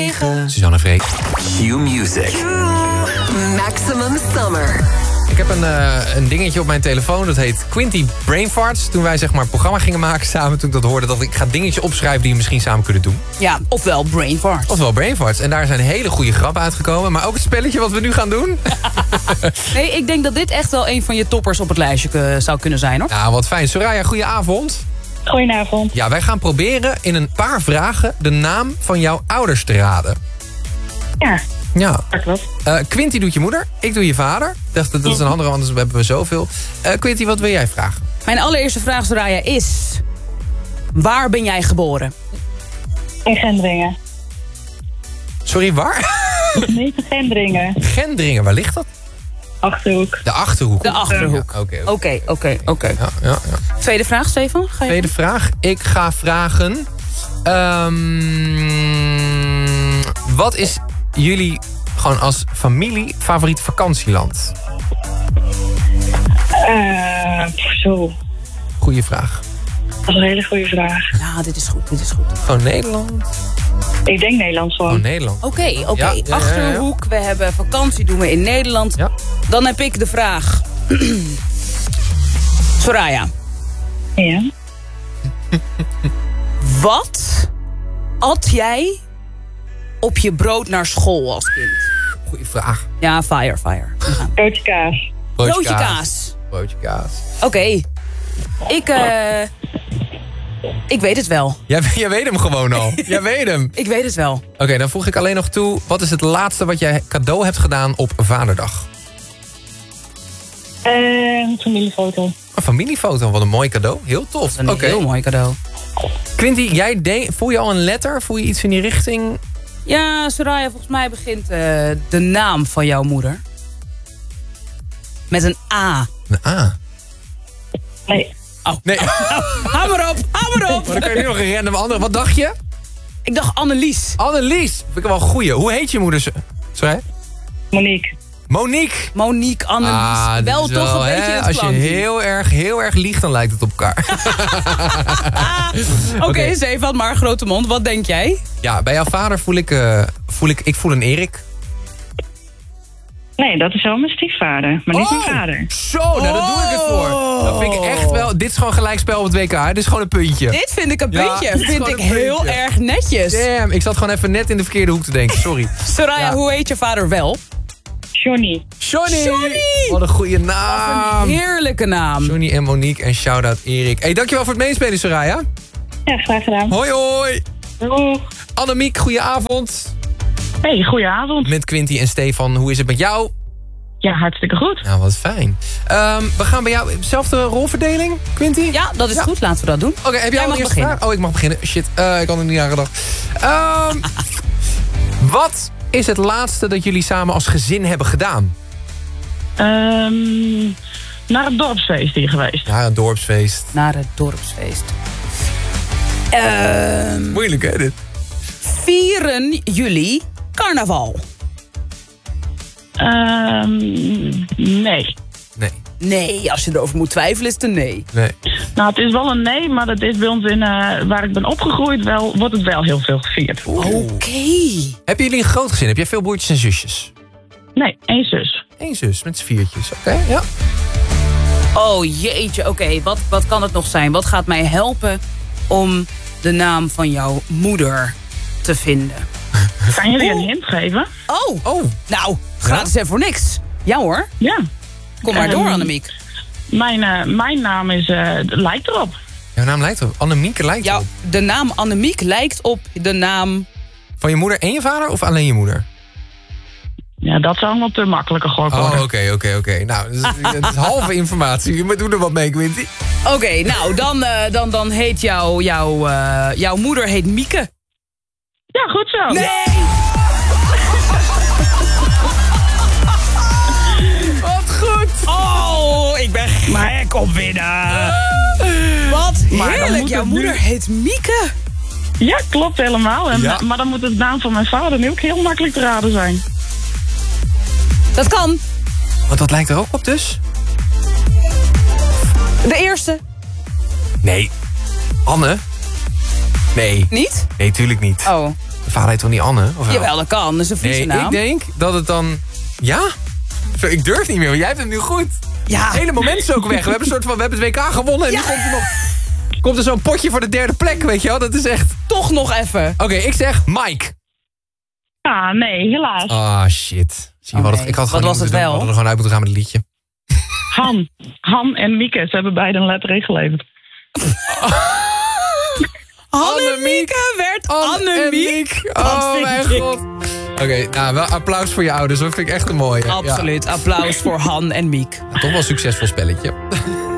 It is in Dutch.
9. Suzanne Freek. Q-Music. Maximum Summer. Ik heb een dingetje op mijn telefoon, dat heet Quinty Brainfarts. Toen wij zeg maar een programma gingen maken samen, toen ik dat hoorde, dat ik ga dingetjes opschrijven die we misschien samen kunnen doen. Ja, ofwel brain fart. Ofwel Brainfarts. En daar zijn hele goede grappen uitgekomen. Maar ook het spelletje wat we nu gaan doen. Nee, ik denk dat dit echt wel een van je toppers op het lijstje zou kunnen zijn, hoor. Nou, wat fijn. Soraya, goedenavond. Goedenavond. Ja, wij gaan proberen in een paar vragen de naam van jouw ouders te raden. Ja, dat klopt. Quinty doet je moeder, ik doe je vader. Ik dacht, dat is een andere, anders hebben we zoveel. Quinty, wat wil jij vragen? Mijn allereerste vraag, Soraya, is... Waar ben jij geboren? In Gendringen. Sorry, waar? Niet in Gendringen. Gendringen, waar ligt dat? Achterhoek. De Achterhoek. De Achterhoek. Ja, Oké. Ja. Tweede vraag, Stefan? Ga je Tweede vraag. Ik ga vragen... wat is jullie gewoon als familie favoriet vakantieland? Zo. Goeie vraag. Dat is een hele goede vraag. Ja, dit is goed. Gewoon Nederland? Ik denk Nederlands gewoon. Gewoon Nederland. Oké. Ja. Achterhoek, we hebben vakantie doen we in Nederland. Ja. Dan heb ik de vraag. Soraya. Ja. Wat at jij op je brood naar school als kind? Goeie vraag. Ja, fire. We gaan. Broodje kaas. Broodje kaas. Broodje kaas. Oké. Ik weet het wel. Jij weet hem gewoon al. Jij weet hem. Ik weet het wel. Oké, dan voeg ik alleen nog toe. Wat is het laatste wat jij cadeau hebt gedaan op Vaderdag? Een familiefoto. Een familiefoto. Wat een mooi cadeau. Heel tof. Een heel mooi cadeau. Quinty, voel je al een letter? Voel je iets in die richting? Ja, Soraya, volgens mij begint de naam van jouw moeder. Met een A. Een A? Nee. Oh. Nee. Hou maar op. Maar dan kan je nu nog een random andere. Wat dacht je? Ik dacht Annelies. Annelies. Vind ik wel een goeie. Hoe heet je moeder? Sorry? Monique. Monique, Annelies. Wel is toch een beetje het als je heel erg liegt, dan lijkt het op elkaar. Oké, Stefan, maar grote mond. Wat denk jij? Ja, bij jouw vader voel ik een Erik. Nee, dat is wel mijn stiefvader, maar niet mijn vader. Zo, nou daar doe ik het voor. Dat vind ik echt wel... Dit is gewoon gelijkspel op het WK. Dit is gewoon een puntje. Dit vind ik een puntje. Ja, dit is vind gewoon ik een heel puntje. erg netjes. Damn, ik zat gewoon even net in de verkeerde hoek te denken. Sorry. Soraya, Ja. hoe heet je vader wel? Johnny. Johnny! Wat een goede naam. Heerlijke naam. Johnny en Monique en shout-out Erik. Hey, dankjewel voor het meespelen, Soraya. Ja, graag gedaan. Hoi. Doeg. Annemiek, goedenavond. Hey, goedenavond. Met Quinty en Stefan, hoe is het met jou? Ja, hartstikke goed. Nou, wat fijn. We gaan bij jou... Zelfde rolverdeling, Quinty? Ja, dat is goed. Laten we dat doen. Oké, heb jij al mag een eerste beginnen. vraag? Oh, ik mag beginnen. Shit, ik had er niet aan gedacht. Wat is het laatste dat jullie samen als gezin hebben gedaan? Naar het dorpsfeest hier geweest. Ja, een dorpsfeest. Naar het dorpsfeest. Moeilijk, hè, dit? Vieren jullie carnaval? Nee. Nee. Nee, als je erover moet twijfelen is het een nee. Nee. Nou, het is wel een nee, maar dat is bij ons in waar ik ben opgegroeid wordt het wel heel veel gevierd. Oké. Hebben jullie een groot gezin? Heb jij veel broertjes en zusjes? Nee, 1 zus. 1 zus met 4. Oké, ja. Oh jeetje, oké. Wat kan het nog zijn? Wat gaat mij helpen om de naam van jouw moeder te vinden? Kan jullie een hint geven? Oh. Nou, gratis en voor niks. Ja hoor. Ja. Kom maar door, Annemiek. Mijn naam is, lijkt erop. Jouw naam lijkt erop. Annemiek lijkt erop. De naam Annemiek lijkt op de naam... Van je moeder en je vader of alleen je moeder? Ja, dat zou wel te makkelijke gok worden. Oh, oké. Nou, het is halve informatie. Maar doe er wat mee, Quinty. Oké, nou, dan heet jouw moeder heet Mieke. Ja, goed zo. Nee! Wat goed! Oh, ik ben gek op winnen. Wat Maar dan heerlijk, moet jouw het moeder nu- heet Mieke. Ja, klopt helemaal. Ja. Maar dan moet de naam van mijn vader nu ook heel makkelijk te raden zijn. Dat kan. Want dat lijkt er ook op dus? De eerste. Nee. Anne? Nee. Niet? Nee, tuurlijk niet. Oh. vader heet toch niet Anne? Of wel? Jawel, dat kan. Dat is een Friese naam. Ik denk dat het dan... Ja? Ik durf niet meer, want jij hebt het nu goed. Ja. Het hele moment is ook weg. We hebben het WK gewonnen en nu komt er zo'n potje voor de derde plek, weet je wel? Dat is echt... Toch nog even. Oké, ik zeg Mike. Ah, nee, helaas. Ah, shit. Zie je Oh, wat? nee. Ik had Wat was het wel? We hadden er gewoon uit moeten gaan met het liedje. Han en Mieke, ze hebben beide een letter ingeleverd. Annemieke werd Annemiek. Oh mijn god. Oké, nou, wel applaus voor je ouders. Dat vind ik echt een mooie. Absoluut. Applaus voor Han en Miek. Ja. Toch wel een succesvol spelletje.